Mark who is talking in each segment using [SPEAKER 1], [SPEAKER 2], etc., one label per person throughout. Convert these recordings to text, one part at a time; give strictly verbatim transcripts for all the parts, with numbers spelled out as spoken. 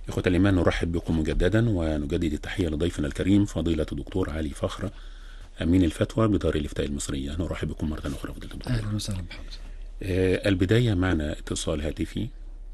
[SPEAKER 1] إخوة الإيمان، نرحب بكم مجددا ونجدد التحية لضيفنا الكريم فضيلة الدكتور علي فخر أمين الفتوى بدار الإفتاء المصرية. نرحب بكم مرة أخرى فضيلة الدكتور.
[SPEAKER 2] أهلا وسهلا بحضرتك.
[SPEAKER 1] آه البداية معنا اتصال هاتفي.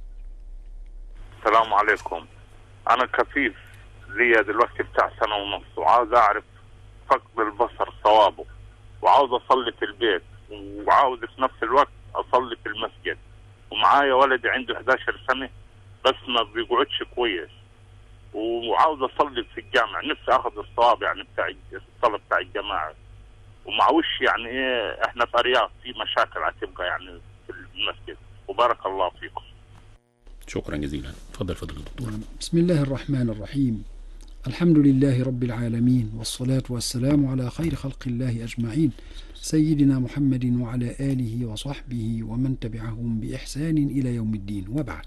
[SPEAKER 3] السلام عليكم. أنا كفيف لي دلوقتي بتاع سنة ونص وعاوز أعرف فقد البصر صوابه، وعاوز أصلي في البيت وعاوز في نفس الوقت أصلي في المسجد، ومعايا ولدي عنده إحدى عشرة سنة بس ما بيقعدش كويس، وعاوز أصلي في الجامع، نفسي أخذ الصواب يعني بتاع الصلاة بتاع الجماعة، ومعوش يعني إيه إحنا في أرياف في مشاكل هتبقى يعني في المسجد، وبارك الله فيكم.
[SPEAKER 1] شكرا جزيلا. تفضل فضل الدكتور.
[SPEAKER 2] بسم الله الرحمن الرحيم. الحمد لله رب العالمين، والصلاة والسلام على خير خلق الله أجمعين، سيدنا محمد وعلى آله وصحبه ومن تبعهم بإحسان إلى يوم الدين، وبعد.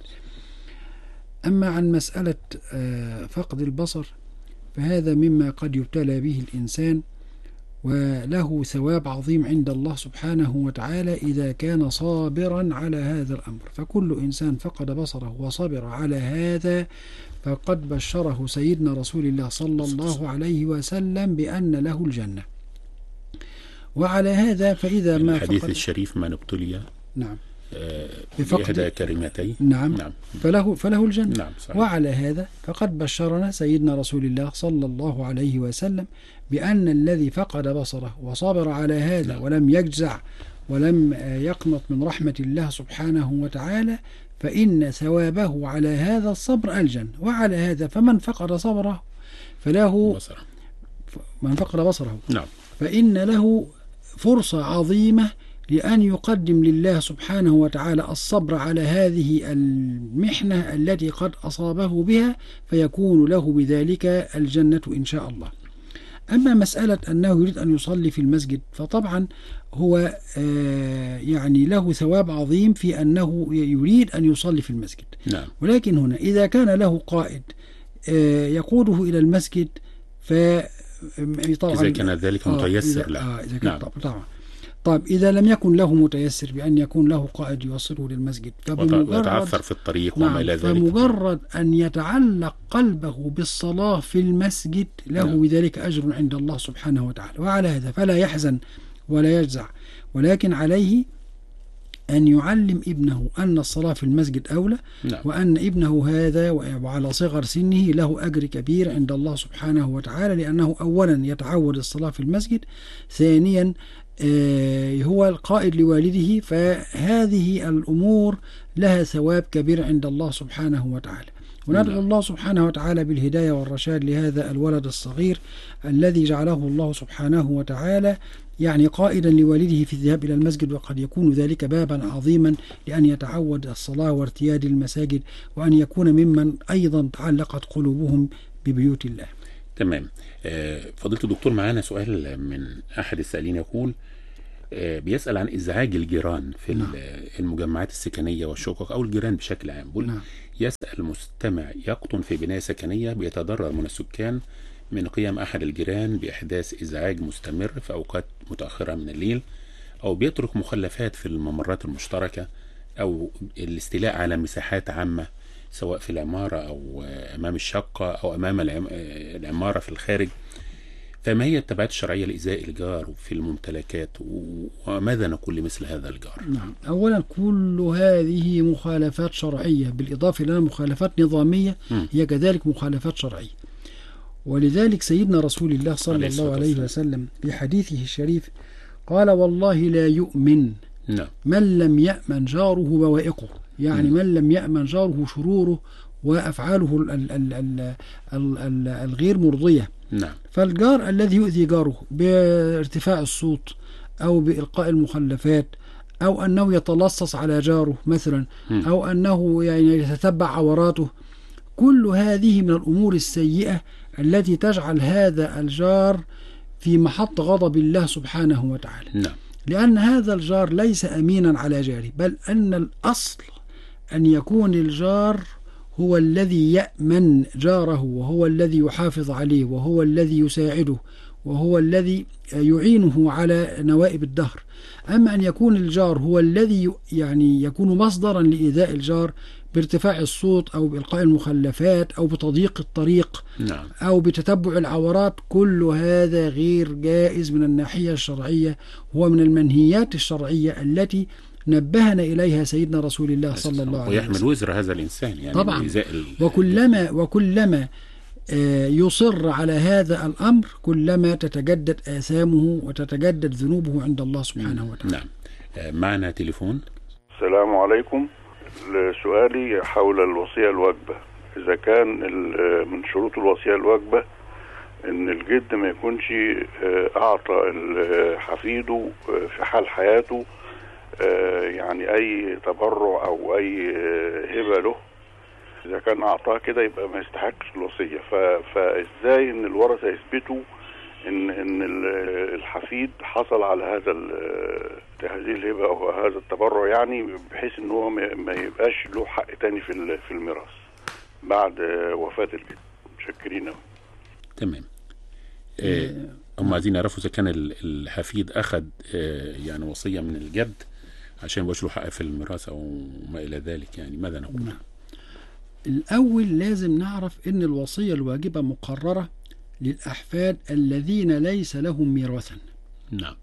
[SPEAKER 2] أما عن مسألة فقد البصر فهذا مما قد يبتلى به الإنسان، وله ثواب عظيم عند الله سبحانه وتعالى إذا كان صابرا على هذا الأمر. فكل إنسان فقد بصره وصبر على هذا فقد بشره سيدنا رسول الله صلى الله عليه وسلم بأن له الجنة. وعلى هذا فإذا ما
[SPEAKER 1] الحديث
[SPEAKER 2] فقد
[SPEAKER 1] الشريف من ابتلي
[SPEAKER 2] نعم
[SPEAKER 1] بإحدى كلمتين
[SPEAKER 2] نعم,
[SPEAKER 1] نعم
[SPEAKER 2] فله, فله الجنة.
[SPEAKER 1] نعم صحيح.
[SPEAKER 2] وعلى هذا فقد بشرنا سيدنا رسول الله صلى الله عليه وسلم بأن الذي فقد بصره وصبر على هذا
[SPEAKER 1] نعم.
[SPEAKER 2] ولم يجزع ولم يقنط من رحمة الله سبحانه وتعالى فإن ثوابه على هذا الصبر الجنة. وعلى هذا فمن فقد صبره فله
[SPEAKER 1] بصره.
[SPEAKER 2] من فقد بصره
[SPEAKER 1] نعم
[SPEAKER 2] فإن له فرصة عظيمة لأن يقدم لله سبحانه وتعالى الصبر على هذه المحنة التي قد أصابه بها، فيكون له بذلك الجنة إن شاء الله. أما مسألة أنه يريد أن يصلي في المسجد فطبعا هو يعني له ثواب عظيم في أنه يريد أن يصلي في المسجد.
[SPEAKER 1] نعم.
[SPEAKER 2] ولكن هنا إذا كان له قائد يقوده إلى المسجد فطبعا
[SPEAKER 1] إذا كان ذلك متيسر له.
[SPEAKER 2] آه إذا كان
[SPEAKER 1] نعم.
[SPEAKER 2] طبعا. طيب إذا لم يكن له متيسر بأن يكون له قائد يوصله للمسجد
[SPEAKER 1] ويتعثر في الطريق
[SPEAKER 2] نعم
[SPEAKER 1] وما إلى ذلك،
[SPEAKER 2] فمجرد أن يتعلق قلبه بالصلاة في المسجد له نعم. بذلك أجر عند الله سبحانه وتعالى. وعلى هذا فلا يحزن ولا يجزع، ولكن عليه أن يعلم ابنه أن الصلاة في المسجد أولى. نعم. وأن ابنه هذا وعلى صغر سنه له أجر كبير عند الله سبحانه وتعالى، لأنه أولا يتعود الصلاة في المسجد، ثانيا هو القائد لوالده، فهذه الأمور لها ثواب كبير عند الله سبحانه وتعالى. وندعو الله سبحانه وتعالى بالهداية والرشاد لهذا الولد الصغير الذي جعله الله سبحانه وتعالى يعني قائدا لوالده في الذهاب إلى المسجد، وقد يكون ذلك بابا عظيما لأن يتعود الصلاة وارتياد المساجد، وأن يكون ممن أيضا تعلقت قلوبهم ببيوت الله.
[SPEAKER 1] تمام. فضيلة الدكتور، معانا سؤال من أحد السائلين يقول بيسأل عن إزعاج الجيران في نعم. المجمعات السكنية والشقق أو الجيران بشكل عام. بقول نعم. يسأل المستمع: يقطن في بناية سكنية بيتضرر من السكان من قيام أحد الجيران بإحداث إزعاج مستمر في أوقات متأخرة من الليل، أو بيترك مخلفات في الممرات المشتركة، أو الاستيلاء على مساحات عامة سواء في العمارة أو أمام الشقة أو أمام العمارة في الخارج. فما هي التبعات الشرعية لإزاء الجار في الممتلكات، وماذا نقول لمثل هذا الجار؟
[SPEAKER 2] نعم. أولا كل هذه مخالفات شرعية، بالإضافة إلى مخالفات نظامية م. هي كذلك مخالفات شرعية. ولذلك سيدنا رسول الله صلى الله عليه وسلم في حديثه الشريف قال: والله لا يؤمن
[SPEAKER 1] نعم.
[SPEAKER 2] من لم يأمن جاره بوائقه، يعني م. من لم يأمن جاره شروره وأفعاله ال ال ال ال ال ال الغير مرضية.
[SPEAKER 1] نعم.
[SPEAKER 2] فالجار الذي يؤذي جاره بارتفاع الصوت أو بإلقاء المخلفات أو أنه يتلصص على جاره مثلا م. أو أنه يعني يتتبع عوراته، كل هذه من الأمور السيئة التي تجعل هذا الجار في محط غضب الله سبحانه وتعالى.
[SPEAKER 1] نعم.
[SPEAKER 2] لأن هذا الجار ليس أمينا على جاره، بل أن الأصل أن يكون الجار هو الذي يأمن جاره، وهو الذي يحافظ عليه، وهو الذي يساعده، وهو الذي يعينه على نوائب الدهر. أما أن يكون الجار هو الذي يعني يكون مصدرا لإيذاء الجار بارتفاع الصوت أو بإلقاء المخلفات أو بتضييق الطريق
[SPEAKER 1] نعم.
[SPEAKER 2] أو بتتبع العورات، كل هذا غير جائز من الناحية الشرعية، هو من المنهيات الشرعية التي نبهنا إليها سيدنا رسول الله صلى الله عليه وسلم.
[SPEAKER 1] ويحمل وزر هذا الإنسان يعني
[SPEAKER 2] طبعا. وكلما وكلما يصر على هذا الأمر كلما تتجدد آثامه وتتجدد ذنوبه عند الله سبحانه وتعالى.
[SPEAKER 1] نعم. معنا تليفون.
[SPEAKER 4] السلام عليكم. سؤالي حول الوصية الواجبة، إذا كان من شروط الوصية الواجبة إن الجد ما يكونش أعطى حفيده في حال حياته يعني أي تبرع أو أي هبة له، إذا كان أعطاه كده يبقى ما يستحقش الوصية. فإزاي إن الورثة يثبتوا إن إن الحفيد حصل على هذا هذه الهبة أو هذا التبرع، يعني بحيث إن هو ما يبقاش له حق تاني في في الميراث بعد وفاة الجد. متشكرين.
[SPEAKER 1] تمام. آه هم عايزين يعرفوا إذا كان الحفيد أخذ آه يعني وصية من الجد عشان يبقاش له حق في الميراث أو ما إلى ذلك، يعني ماذا نقول؟
[SPEAKER 2] نعم. الأول لازم نعرف إن الوصية الواجبة مقررة للأحفاد الذين ليس لهم ميراثا.
[SPEAKER 1] نعم.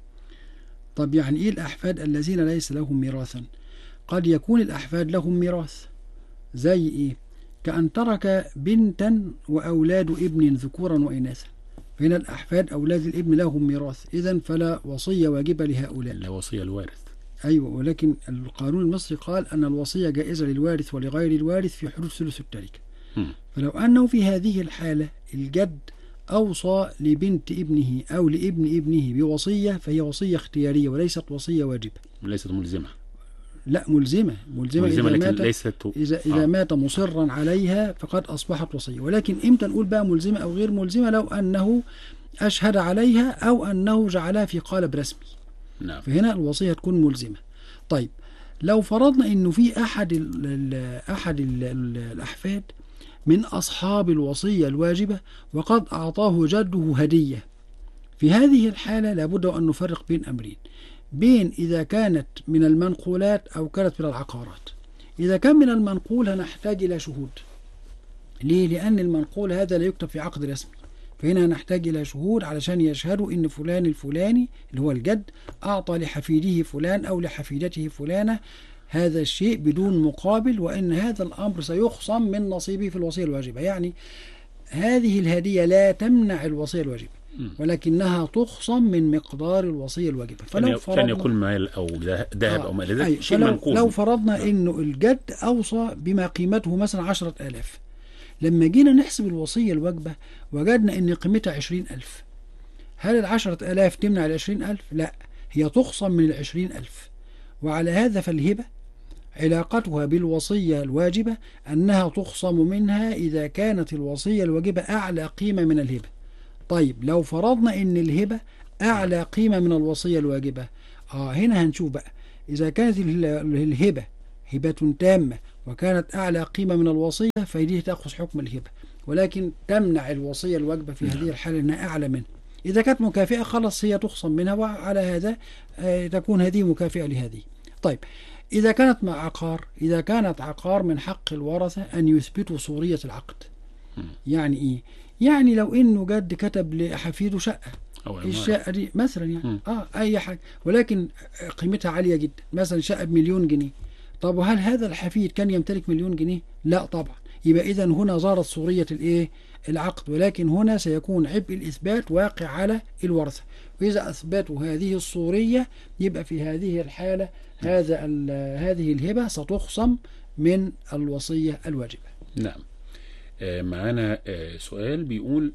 [SPEAKER 2] طب يعني إيه الأحفاد الذين ليس لهم ميراثا؟ قد يكون الأحفاد لهم ميراث، زي إيه؟ كأن ترك بنتا وأولاد ابن ذكورا وإناثا، فهنا الأحفاد أولاد الابن لهم ميراث، إذن فلا وصية واجبة لهؤلاء.
[SPEAKER 1] لا وصية الوارث.
[SPEAKER 2] أيوة، ولكن القانون المصري قال أن الوصية جائزة للوارث ولغير الوارث في حدود ثلث التركة. فلو أنه في هذه الحالة الجد أوصى لبنت ابنه أو لابن ابنه بوصية، فهي وصية اختيارية وليست وصية واجبة.
[SPEAKER 1] ليست ملزمة.
[SPEAKER 2] لا ملزمة ملزمة,
[SPEAKER 1] ملزمة
[SPEAKER 2] إذا,
[SPEAKER 1] لكن
[SPEAKER 2] مات
[SPEAKER 1] ليست
[SPEAKER 2] إذا, إذا آه. مات مصرا عليها فقد أصبحت وصية. ولكن إمتى نقول بقى ملزمة أو غير ملزمة؟ لو أنه أشهد عليها أو أنه جعلها في قالب رسمي.
[SPEAKER 1] نعم.
[SPEAKER 2] فهنا الوصية تكون ملزمة. طيب لو فرضنا أنه في أحد ال أحد ال الأحفاد من أصحاب الوصية الواجبة وقد أعطاه جده هدية، في هذه الحالة لابد أن نفرق بين أمرين، بين إذا كانت من المنقولات أو كانت من العقارات. إذا كان من المنقول هنحتاج إلى شهود. ليه؟ لأن المنقول هذا لا يكتب في عقد رسمي، فهنا نحتاج إلى شهود علشان يشهدوا إن فلان الفلاني اللي هو الجد أعطى لحفيده فلان أو لحفيدته فلانة هذا الشيء بدون مقابل، وإن هذا الأمر سيخصم من نصيبه في الوصية الواجبة. يعني هذه الهدية لا تمنع الوصية الواجبة، ولكنها تخصم من مقدار الوصية الواجبة.
[SPEAKER 1] فلو فرضنا كان يكون مال أو ذهب أو ما إلى ذلك شيء منقول.
[SPEAKER 2] لو فرضنا إنه الجد أوصى بما قيمته مثلا عشرة آلاف، لما جينا نحسب الوصية الواجبة وجدنا إن قيمتها عشرين ألف، هل العشرة آلاف تمنع العشرين ألف؟ لا، هي تخصم من العشرين ألف. وعلى هذا فالهبة علاقتها بالوصية الواجبة أنها تخصم منها إذا كانت الوصية الواجبة أعلى قيمة من الهبة. طيب لو فرضنا إن الهبة أعلى قيمة من الوصية الواجبة، آه هنا هنشوف بقى إذا كانت الهبة هبة تامة وكانت أعلى قيمة من الوصية فهذه تأخذ حكم الهبة، ولكن تمنع الوصية الواجبة في هذه الحالة أنها أعلى منها. إذا كانت مكافئة خلاص هي تخصم منها، وعلى هذا آه تكون هذه مكافئة لهذه. طيب إذا كانت مع عقار، إذا كانت عقار من حق الورثة أن يثبتوا صورية العقد. يعني إيه؟ يعني لو إنه جد كتب لحفيده شقة، الشقة دي مثلا يعني آه أي حاجة ولكن قيمتها عالية جدا، مثلا شقة بمليون جنيه. طب وهل هذا الحفيد كان يمتلك مليون جنيه؟ لا طبعا. يبقى إذا هنا ظهرت صورية الإيه؟ العقد، ولكن هنا سيكون عبء الإثبات واقع على الورثة، وإذا أثبتوا هذه الصورية يبقى في هذه الحالة هذا هذه الهبة ستخصم من الوصية الواجبة.
[SPEAKER 1] نعم. آه معنا آه سؤال بيقول،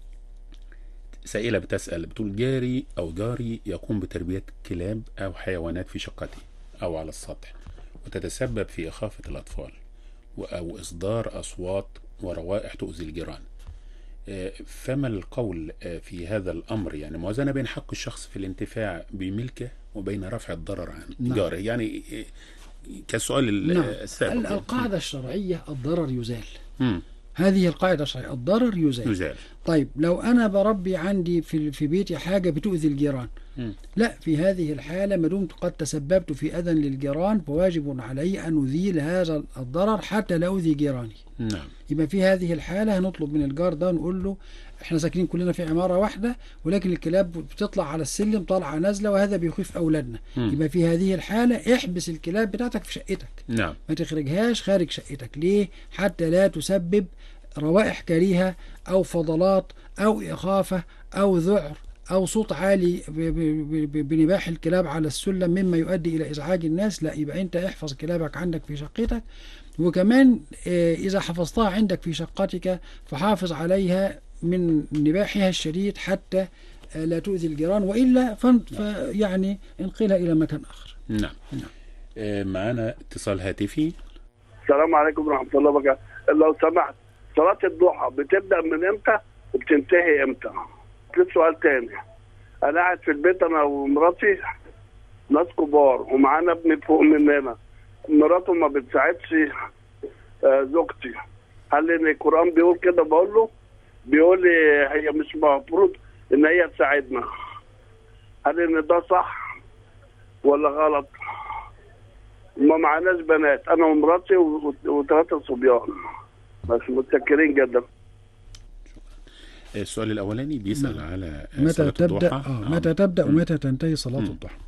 [SPEAKER 1] سائلة بتسأل بتقول جاري أو جاري يقوم بتربية كلاب أو حيوانات في شقته أو على السطح، وتتسبب في إخافة الأطفال أو إصدار أصوات وروائح تؤذي الجيران. فما القول في هذا الأمر؟ يعني موازنة بين حق الشخص في الانتفاع بملكه وبين رفع الضرر عن نعم. جاره. يعني كالسؤال
[SPEAKER 2] نعم.
[SPEAKER 1] السابق.
[SPEAKER 2] القاعدة الشرعية الضرر يزال.
[SPEAKER 1] م.
[SPEAKER 2] هذه القاعدة الشرعية، الضرر يزال.
[SPEAKER 1] يزال.
[SPEAKER 2] طيب لو أنا بربي عندي في في بيتي حاجة بتؤذي الجيران،
[SPEAKER 1] م.
[SPEAKER 2] لا، في هذه الحالة ما دمت قد تسببت في أذى للجيران فواجب علي أن أزيل هذا الضرر حتى لا أؤذي جيراني.
[SPEAKER 1] نعم.
[SPEAKER 2] يبقى في هذه الحالة هنطلب من الجار ده ونقول له احنا ساكنين كلنا في عمارة واحدة ولكن الكلاب بتطلع على السلم طالعة نازلة وهذا بيخيف أولادنا.
[SPEAKER 1] م.
[SPEAKER 2] يبقى في هذه الحالة احبس الكلاب بتاعتك في شقتك،
[SPEAKER 1] نعم.
[SPEAKER 2] ما تخرجهاش خارج شقتك. ليه؟ حتى لا تسبب روائح كريهة أو فضلات أو إخافة أو ذعر أو صوت عالي بنباح الكلاب على السلم مما يؤدي إلى إزعاج الناس. لا، يبقى أنت احفظ كلابك عندك في شقتك، وكمان إذا حفظتها عندك في شقتك فحافظ عليها من نباحها الشديد حتى لا تؤذي الجيران، وإلا فيعني انقلها إلى مكان آخر.
[SPEAKER 1] نعم. نعم. آه معنا اتصال هاتفي.
[SPEAKER 5] السلام عليكم ورحمة الله وبركاته. لو سمحت، صلاة الضحى بتبدأ من امتى وبتنتهي امتى؟ في سؤال تاني، انا قاعد في البيت انا ومراتي ناس كبار ومعانا ابني فوق مننا، مراته ما بتساعدش زوجتي، هل ان القرآن بيقول كده؟ بقول له بيقول لي هي مش المفروض ان هي تساعدنا، هل ان ده صح ولا غلط؟ ما معناش بنات، انا ومراتي وثلاثة صبيان بس. متشكرين جدا.
[SPEAKER 1] السؤال الأولاني بيسأل نعم. على
[SPEAKER 2] متى
[SPEAKER 1] صلاة
[SPEAKER 2] تبدأ
[SPEAKER 1] الضحى.
[SPEAKER 2] آه. متى تبدأ
[SPEAKER 1] م.
[SPEAKER 2] ومتى تنتهي صلاة
[SPEAKER 1] م.
[SPEAKER 2] الضحى؟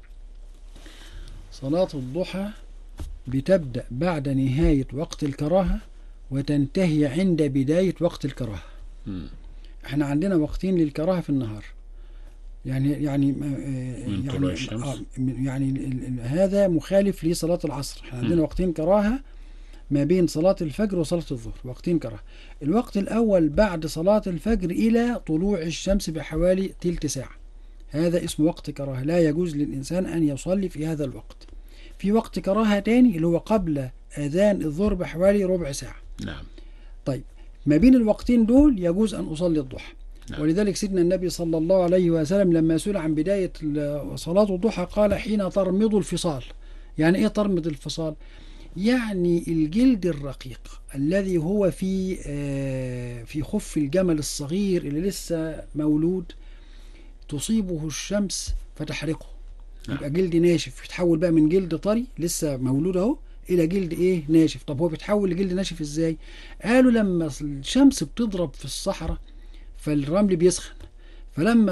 [SPEAKER 2] صلاة الضحى بتبدأ بعد نهاية وقت الكراهة وتنتهي عند بداية وقت الكراهة.
[SPEAKER 1] م.
[SPEAKER 2] احنا عندنا وقتين للكراهة في النهار، يعني يعني
[SPEAKER 1] من
[SPEAKER 2] يعني,
[SPEAKER 1] طلوع الشمس.
[SPEAKER 2] آه يعني هذا مخالف لصلاة العصر. احنا عندنا م. وقتين كراهة ما بين صلاة الفجر وصلاة الظهر، وقتين كراهة. الوقت الأول بعد صلاة الفجر إلى طلوع الشمس بحوالي تلت ساعة، هذا اسمه وقت كراهة، لا يجوز للإنسان أن يصلي في هذا الوقت. في وقت كراهة تاني اللي هو قبل أذان الظهر بحوالي ربع ساعة.
[SPEAKER 1] نعم.
[SPEAKER 2] طيب ما بين الوقتين دول يجوز أن أصلي الضحى. نعم. ولذلك سيدنا النبي صلى الله عليه وسلم لما سئل عن بداية صلاة الضحى قال حين ترمض الفصال. يعني إيه ترمض الفصال؟ يعني الجلد الرقيق الذي هو في في خف الجمل الصغير اللي لسه مولود تصيبه الشمس فتحرقه. نعم. يبقى جلد ناشف، يتحول بقى من جلد طري لسه مولود اهو الى جلد ايه ناشف. طب هو بيتحول لجلد ناشف ازاي؟ قالوا لما الشمس بتضرب في الصحراء فالرمل بيسخن، فلما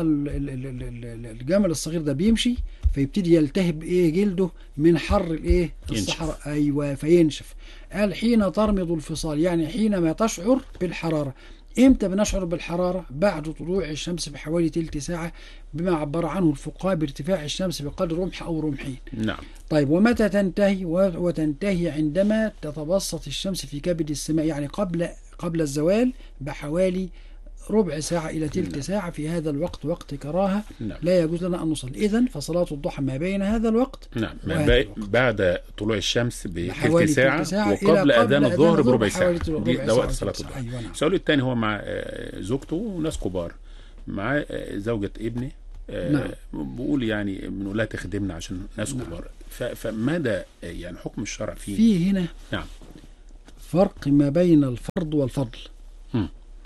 [SPEAKER 2] الجمل الصغير ده بيمشي فيبتدي يلتهب ايه جلده من حر الايه الصحراء. ايوه فينشف. قال حين ترمض الفصال، يعني حينما تشعر بالحرارة. امتى بنشعر بالحرارة؟ بعد طلوع الشمس بحوالي تلت ساعة، بما عبر عنه الفقهاء بارتفاع الشمس بقدر رمح او رمحين.
[SPEAKER 1] نعم.
[SPEAKER 2] طيب ومتى تنتهي؟ وتنتهي عندما تتبسط الشمس في كبد السماء، يعني قبل قبل الزوال بحوالي ربع ساعة إلى تلت ساعة. في هذا الوقت وقت كراهة. نعم. لا يجوز لنا أن نصلي. إذن فصلاة الضحى ما بين هذا الوقت.
[SPEAKER 1] نعم. بعد طلوع الشمس بتلت ساعة,
[SPEAKER 2] ساعة
[SPEAKER 1] وقبل أذان الظهر بربع ساعة. ده وقت صلاة الضحى.
[SPEAKER 2] أيوة. نعم.
[SPEAKER 1] السؤال الثاني هو مع زوجته وناس كبار، مع زوجة ابني. نعم. بقول يعني بنقول لها تخدمنا عشان ناس نعم. كبار. فماذا يعني حكم الشرع فيه؟
[SPEAKER 2] في هنا
[SPEAKER 1] نعم
[SPEAKER 2] فرق ما بين الفرض والفضل. م.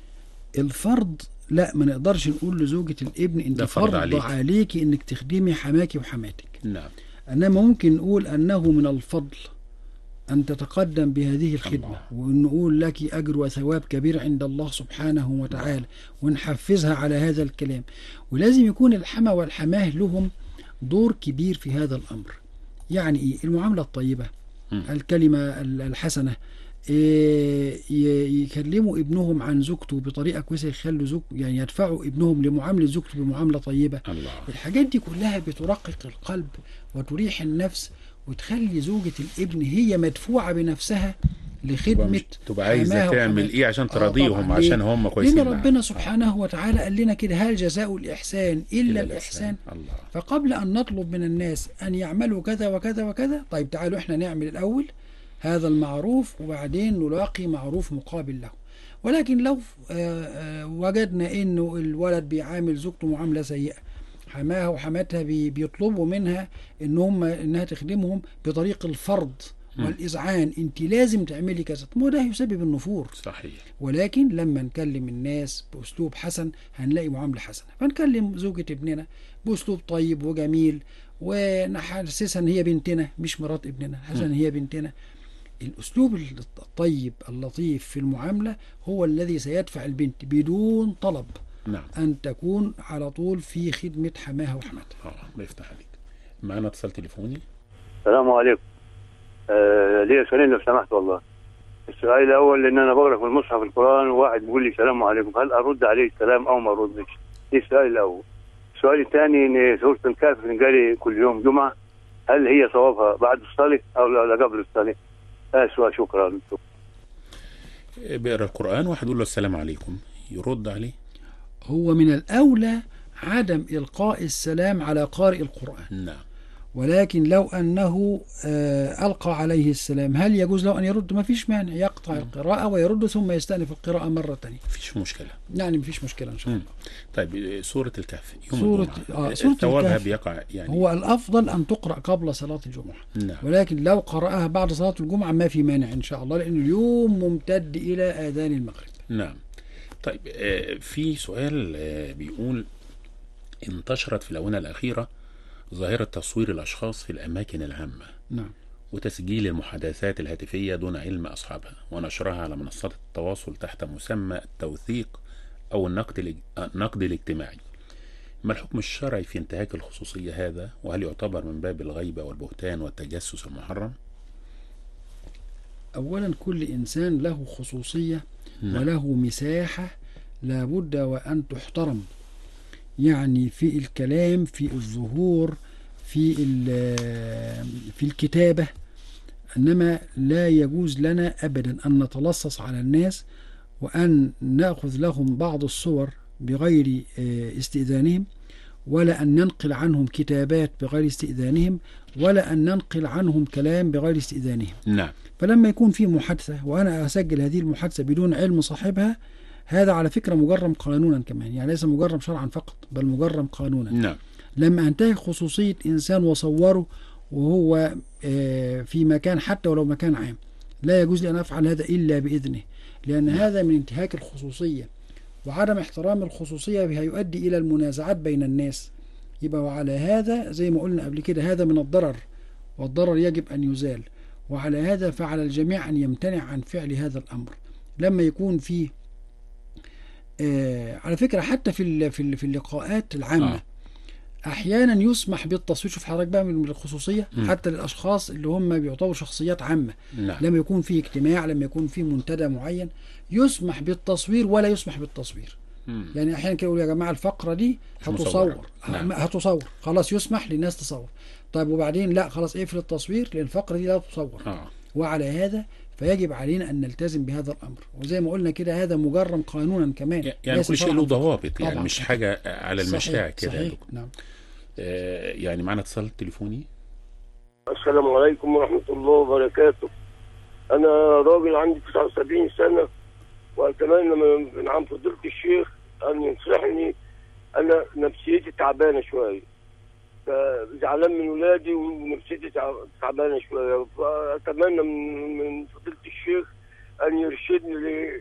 [SPEAKER 2] الفرض لا، ما نقدرش نقول لزوجة الابن انت فرض عليك. عليكي انك تخدمي حماكي وحماتك.
[SPEAKER 1] نعم.
[SPEAKER 2] انما ممكن نقول انه من الفضل ان تتقدم بهذه الخدمة، ونقول لك اجر وثواب كبير عند الله سبحانه وتعالى، ونحفزها على هذا الكلام. ولازم يكون الحما والحماه لهم دور كبير في هذا الامر. يعني ايه؟ المعاملة الطيبة، م. الكلمة الحسنة، يكلموا ابنهم عن زوجته بطريقة كويسة، يخلوا زوج يعني يدفعوا ابنهم لمعاملة زوجته بمعاملة طيبة. الله. الحاجات دي كلها بترقق القلب وتريح النفس، وتخلي زوجة الابن هي مدفوعة بنفسها لخدمة،
[SPEAKER 1] تبقى عايزة تعمل ايه عشان تراضيهم، آه عشان هم كويسين.
[SPEAKER 2] لأن ربنا سبحانه وتعالى قال لنا كده هل جزاء الإحسان إلا الإحسان. الله. فقبل أن نطلب من الناس أن يعملوا كذا وكذا وكذا، طيب تعالوا احنا نعمل الأول هذا المعروف وبعدين نلاقي معروف مقابل له. ولكن لو وجدنا انه الولد بيعامل زوجته معاملة سيئة، حماها وحماتها بيطلبوا منها ان هم انها تخدمهم بطريق الفرض والإذعان، أنت لازم تعملي كذا، ما ده يسبب النفور.
[SPEAKER 1] صحيح.
[SPEAKER 2] ولكن لما نكلم الناس بأسلوب حسن هنلاقي معاملة حسنة. فنكلم زوجة ابننا بأسلوب طيب وجميل، ونحسسها ان هي بنتنا مش مرات ابننا، حسن ان هي بنتنا. الأسلوب الطيب اللطيف في المعاملة هو الذي سيدفع البنت بدون طلب
[SPEAKER 1] نعم.
[SPEAKER 2] أن تكون على طول في خدمة حماها وحماتها.
[SPEAKER 1] اه الله يفتح عليك. معنا اتصال تليفوني.
[SPEAKER 6] السلام عليكم. آه ليه سؤالين لو سمحت والله. السؤال الأول إن أنا بقرأ في المصحف القرآن وواحد بيقول لي السلام عليكم، هل أرد عليه السلام أو ما أردش؟ دي السؤال الأول. السؤال الثاني إن سورة الكهف بنقرأ كل يوم جمعة، هل هي صوابها بعد الصلاة أو لا قبل الصلاة؟ هذا السؤال. شكرا.
[SPEAKER 1] بيقرأ القرآن واحد يقول له السلام عليكم، يرد عليه؟
[SPEAKER 2] هو من الأولى عدم إلقاء السلام على قارئ القرآن.
[SPEAKER 1] نعم.
[SPEAKER 2] ولكن لو أنه ألقى عليه السلام هل يجوز له أن يرد؟ ما فيش مانع، يقطع القراءة ويرد ثم يستأنف القراءة مرة ثانية.
[SPEAKER 1] فيش مشكلة
[SPEAKER 2] يعني ما فيش مشكلة إن شاء الله.
[SPEAKER 1] طيب سورة الكهف يوم
[SPEAKER 2] سورة
[SPEAKER 1] الجمعة
[SPEAKER 2] آه سورة
[SPEAKER 1] ثوابها
[SPEAKER 2] الكهف
[SPEAKER 1] بيقع يعني؟
[SPEAKER 2] هو الأفضل أن تقرأ قبل صلاة الجمعة.
[SPEAKER 1] نعم.
[SPEAKER 2] ولكن لو قرأها بعد صلاة الجمعة ما في مانع إن شاء الله، لأن اليوم ممتد إلى آذان المغرب.
[SPEAKER 1] نعم. طيب آه في سؤال آه بيقول: انتشرت في الآونة الأخيرة ظاهرة تصوير الأشخاص في الأماكن العامة.
[SPEAKER 2] نعم.
[SPEAKER 1] وتسجيل المحادثات الهاتفية دون علم أصحابها ونشرها على منصات التواصل تحت مسمى التوثيق أو النقد النقد الاجتماعي. ما الحكم الشرعي في انتهاك الخصوصية هذا؟ وهل يعتبر من باب الغيبة والبهتان والتجسس المحرم؟
[SPEAKER 2] أولا كل إنسان له خصوصية. نعم. وله مساحة لابد وأن تحترم، يعني في الكلام، في الظهور، في في الكتابة. إنما لا يجوز لنا أبدا أن نتلصص على الناس وأن نأخذ لهم بعض الصور بغير استئذانهم، ولا أن ننقل عنهم كتابات بغير استئذانهم، ولا أن ننقل عنهم كلام بغير استئذانهم.
[SPEAKER 1] نعم.
[SPEAKER 2] فلما يكون في محادثة وأنا أسجل هذه المحادثة بدون علم صاحبها، هذا على فكرة مجرم قانونا كمان، يعني ليس مجرم شرعا فقط بل مجرم قانونا.
[SPEAKER 1] نعم.
[SPEAKER 2] لما انتهك خصوصية إنسان وصوره وهو في مكان حتى ولو مكان عام، لا يجوز لي أن أفعل هذا إلا بإذنه، لأن نعم. هذا من انتهاك الخصوصية، وعدم احترام الخصوصية هيؤدي إلى المنازعات بين الناس. يبقى وعلى هذا زي ما قلنا قبل كده هذا من الضرر، والضرر يجب أن يزال. وعلى هذا فعلى الجميع أن يمتنع عن فعل هذا الأمر. لما يكون فيه آه على فكرة حتى في في في اللقاءات العامة آه. أحيانا يسمح بالتصوير. شوف حضرتك بقى من الخصوصية م. حتى للأشخاص اللي هم بيعتبروا شخصيات عامة. نعم. لما يكون في اجتماع، لما يكون في منتدى معين، يسمح بالتصوير ولا يسمح بالتصوير. م. يعني أحيانا كده يقولوا يا جماعة الفقرة دي هتصور. نعم. هتصور خلاص، يسمح للناس تصور. طيب وبعدين لا خلاص اقفل التصوير لأن الفقرة دي لا تصور. آه. وعلى هذا فيجب علينا أن نلتزم بهذا الأمر، وزي ما قلنا كده هذا مجرم قانونا كمان.
[SPEAKER 1] يعني كل شيء له ضوابط، يعني مش حاجة على المشاع كده.
[SPEAKER 2] صحيح. نعم.
[SPEAKER 1] آه يعني معنا اتصال تليفوني.
[SPEAKER 7] السلام عليكم ورحمة الله وبركاته. أنا راجل عندي تسعة وسبعين سنة، وأتمنى من عم فضيلة الشيخ أن ينصحني. أنا نفسيتي تعبانة شوية، زعلان من ولادي ونفسيتي تعبانة شوية، فأتمنى من فضيلة الشيخ أن يرشدني